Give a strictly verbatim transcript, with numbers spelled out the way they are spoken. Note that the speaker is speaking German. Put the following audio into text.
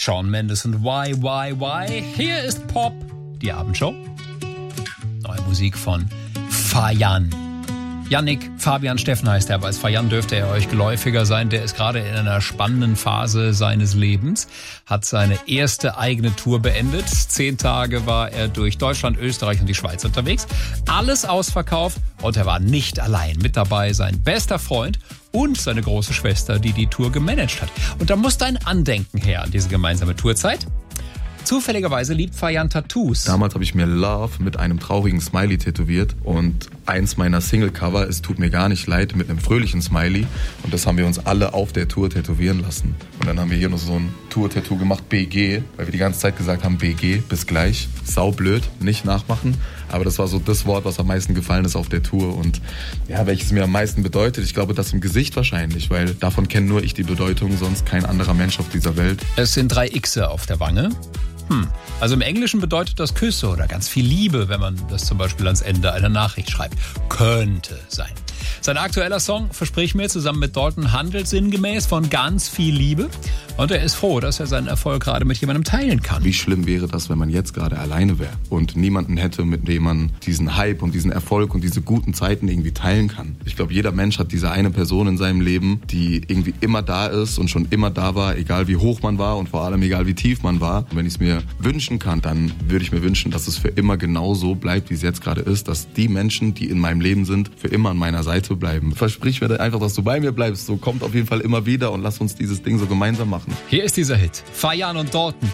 Shawn Mendes und Why, Why, Why. Hier ist Pop, die Abendshow. Neue Musik von Fayan. Yannick Fabian Steffen heißt er, aber als Fayan dürfte er euch geläufiger sein. Der ist gerade in einer spannenden Phase seines Lebens, hat seine erste eigene Tour beendet. Zehn Tage war er durch Deutschland, Österreich und die Schweiz unterwegs. Alles ausverkauft und er war nicht allein. Mit dabei sein bester Freund und seine große Schwester, die die Tour gemanagt hat. Und da musste ein Andenken her an diese gemeinsame Tourzeit. Zufälligerweise liebt Fayan Tattoos. Damals habe ich mir Love mit einem traurigen Smiley tätowiert und eins meiner Single-Cover ist Tut mir gar nicht leid mit einem fröhlichen Smiley und das haben wir uns alle auf der Tour tätowieren lassen. Und dann haben wir hier noch so ein Tour-Tattoo gemacht, B G, weil wir die ganze Zeit gesagt haben, B G, bis gleich. Saublöd, nicht nachmachen, aber das war so das Wort, was am meisten gefallen ist auf der Tour und ja, welches mir am meisten bedeutet. Ich glaube, das im Gesicht wahrscheinlich, weil davon kenne nur ich die Bedeutung, sonst kein anderer Mensch auf dieser Welt. Es sind drei Xe auf der Wange. Hm. Also im Englischen bedeutet das Küsse oder ganz viel Liebe, wenn man das zum Beispiel ans Ende einer Nachricht schreibt. Könnte sein. Sein aktueller Song, Versprich mir, zusammen mit Dalton handelt sinngemäß von ganz viel Liebe. Und er ist froh, dass er seinen Erfolg gerade mit jemandem teilen kann. Wie schlimm wäre das, wenn man jetzt gerade alleine wäre und niemanden hätte, mit dem man diesen Hype und diesen Erfolg und diese guten Zeiten irgendwie teilen kann. Ich glaube, jeder Mensch hat diese eine Person in seinem Leben, die irgendwie immer da ist und schon immer da war, egal wie hoch man war und vor allem egal wie tief man war. Und wenn ich es mir wünschen kann, dann würde ich mir wünschen, dass es für immer genau so bleibt, wie es jetzt gerade ist, dass die Menschen, die in meinem Leben sind, für immer an meiner Seite bleiben. Versprich mir einfach, dass du bei mir bleibst. So kommt auf jeden Fall immer wieder und lass uns dieses Ding so gemeinsam machen. Hier ist dieser Hit. Fayan und Dalton.